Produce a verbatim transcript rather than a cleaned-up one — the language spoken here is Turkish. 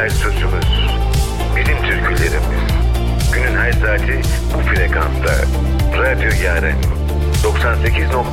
sözümüz, bizim türkülerimiz. Günün her saati bu frekansta. Radyo Yaren doksan sekiz